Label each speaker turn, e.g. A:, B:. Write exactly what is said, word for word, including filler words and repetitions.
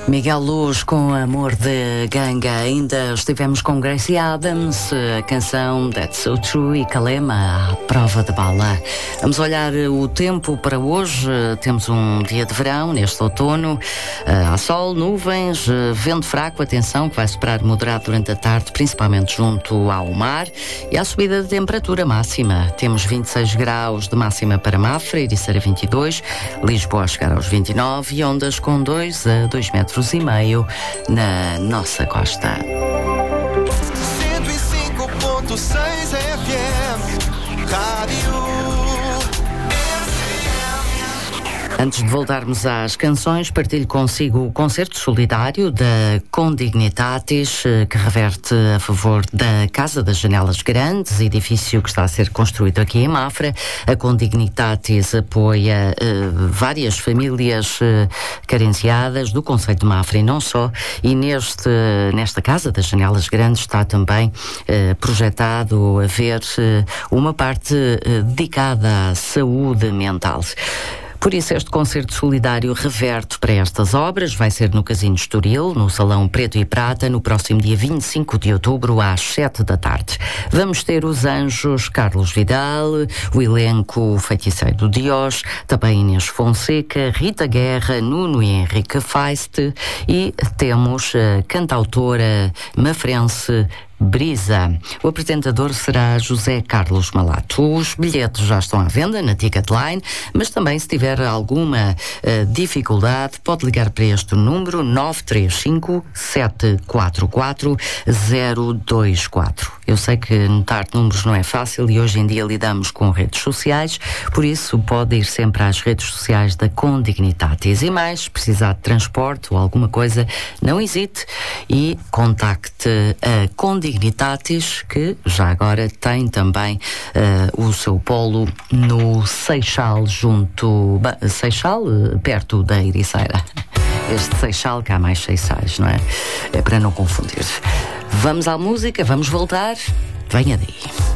A: Miguel Luz com Amor de Ganga. Ainda estivemos com Gracie Adams, a canção That's So True, e Kalema, à prova de bala. Vamos olhar o tempo para hoje. Temos um dia de verão neste outono. Há sol, nuvens, vento fraco, atenção, que vai soprar moderado durante a tarde, principalmente junto ao mar, e à subida de temperatura máxima. Temos vinte e seis graus de máxima para Mafra, Ericeira vinte e dois, Lisboa a chegar aos vinte e nove e ondas com dois a dois metros e meio na nossa costa.
B: cento e cinco ponto seis F M Rádio.
A: Antes de voltarmos às canções, partilho consigo o concerto solidário da Condignitatis, que reverte a favor da Casa das Janelas Grandes, edifício que está a ser construído aqui em Mafra. A Condignitatis apoia uh, várias famílias uh, carenciadas do concelho de Mafra e não só, e neste, nesta Casa das Janelas Grandes está também uh, projetado haver uh, uma parte uh, dedicada à saúde mental. Por isso, este concerto solidário reverte para estas obras. Vai ser no Casino Estoril, no Salão Preto e Prata, no próximo dia vinte e cinco de outubro, às sete da tarde. Vamos ter os anjos Carlos Vidal, o elenco Feiticeiro Dios, também Inês Fonseca, Rita Guerra, Nuno e Henrique Feist, e temos a cantautora mafrense Brisa. O apresentador será José Carlos Malato. Os bilhetes já estão à venda na Ticketline, mas também, se tiver alguma uh, dificuldade, pode ligar para este número nove três cinco, sete quatro quatro, zero dois quatro. Eu sei que anotar números não é fácil e hoje em dia lidamos com redes sociais, por isso pode ir sempre às redes sociais da Condignitatis. E mais, se precisar de transporte ou alguma coisa, não hesite e contacte a Condignitatis, que já agora tem também uh, o seu polo no Seixal, junto... Seixal, perto da Ericeira. Este Seixal, que há mais Seixais, não é? É para não confundir. Vamos à música, vamos voltar. Venha daí.